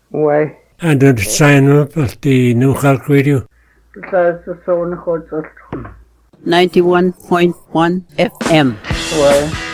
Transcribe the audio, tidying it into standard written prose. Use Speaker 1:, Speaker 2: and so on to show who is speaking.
Speaker 1: Why?
Speaker 2: And then sign up at the New Cork Radio.
Speaker 1: Because the phone holds us.
Speaker 3: 91.1 FM.
Speaker 1: Why?